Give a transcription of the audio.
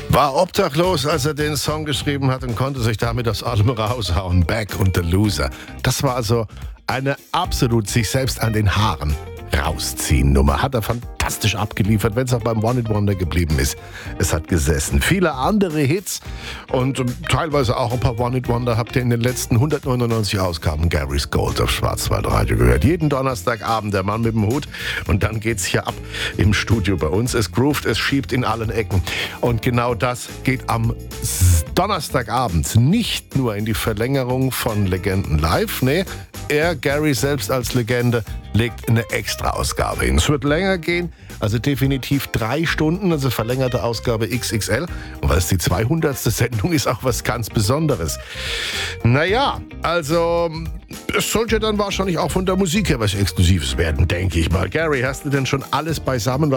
War obdachlos, als er den Song geschrieben hat und konnte sich damit aus allem raushauen. Back und The Loser. Das war also eine absolut sich selbst an den Haaren rausziehen Nummer. Hat er fantastisch abgeliefert, wenn es auch beim One It Wonder geblieben ist. Es hat gesessen. Viele andere Hits und teilweise auch ein paar One It Wonder habt ihr in den letzten 199 Ausgaben Gary's Gold auf Schwarzwaldradio gehört. Jeden Donnerstagabend der Mann mit dem Hut und dann geht's hier ab im Studio bei uns. Es groovt, es schiebt in allen Ecken und genau das geht am Donnerstagabend nicht nur in die Verlängerung von Legenden live, nee, Gary selbst als Legende legt eine Extra-Ausgabe hin. Es wird länger gehen, also definitiv 3 Stunden, also verlängerte Ausgabe XXL. Und weil es die 200. Sendung ist, auch was ganz Besonderes. Naja, also es sollte dann wahrscheinlich auch von der Musik her was Exklusives werden, denke ich mal. Gary, hast du denn schon alles beisammen,